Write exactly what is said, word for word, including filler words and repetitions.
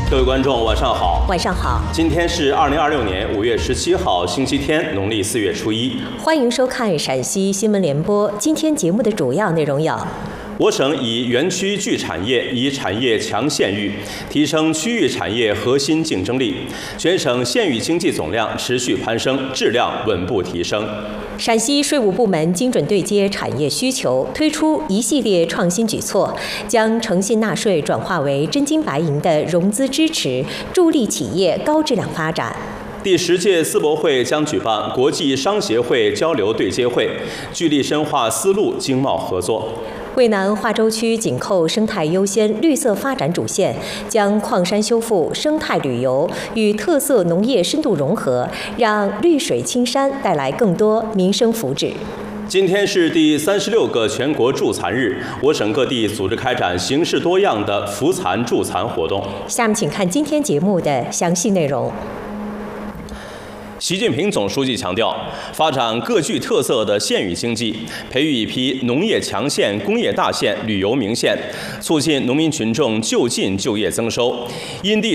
各位观众，晚上好。 晚上好。 今天是二零二六年五月十七号，星期天，农历四月初一。 欢迎收看陕西新闻联播。今天节目的主要内容有： 我省以园区聚产业，以产业强县域，提升区域产业核心竞争力。全省县域经济总量持续攀升，质量稳步提升。 陕西税务部门精准对接产业需求，推出一系列创新举措，将诚信纳税转化为真金白银的融资支持，助力企业高质量发展。 第十届世博会将举办国际商协会交流对接会，聚力深化丝路经贸合作。 渭南化州区紧扣生态优先绿色发展主线，将矿山修复、生态旅游与特色农业深度融合，让绿水青山带来更多民生福祉。 今天是第三十六个全国助残日，我省各地组织开展形式多样的扶残助残活动。 下面请看今天节目的详细内容。 习近平总书记强调，发展各具特色的县域经济，培育一批农业强县、工业大县、旅游名县，促进农民群众就近就业增收，因地